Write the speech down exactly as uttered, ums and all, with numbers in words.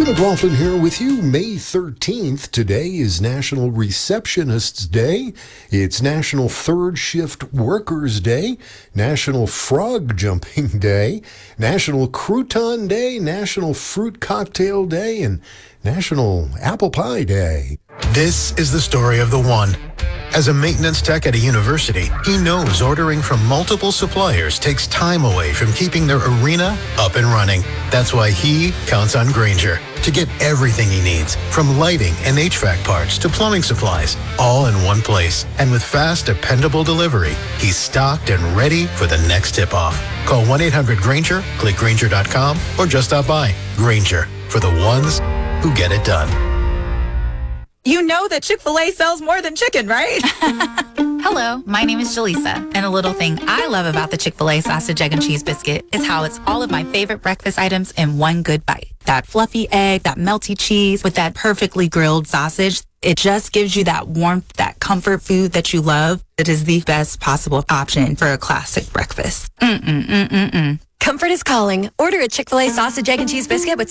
McLaughlin here with you. May thirteenth. Today is National Receptionists Day. It's National Third Shift Workers Day, National Frog Jumping Day, National Crouton Day, National Fruit Cocktail Day, and National Apple Pie Day. This is the story of the one. As a maintenance tech at a university, he knows ordering from multiple suppliers takes time away from keeping their arena up and running. That's why he counts on Grainger to get everything he needs, from lighting and H V A C parts to plumbing supplies, all in one place. And with fast, dependable delivery, he's stocked and ready for the next tip-off. Call one eight hundred Grainger, click Grainger dot com, or just stop by. Grainger, for the ones who get it done. You know that Chick-fil-A sells more than chicken, right? Hello, my name is Jaleesa, and a little thing I love about the Chick-fil-A sausage, egg, and cheese biscuit is how it's all of my favorite breakfast items in one good bite. That fluffy egg, that melty cheese with that perfectly grilled sausage. It just gives you that warmth, that comfort food that you love. It is the best possible option for a classic breakfast. Mm-mm-mm-mm-mm. Comfort is calling. Order a Chick-fil-A sausage, egg, and cheese biscuit with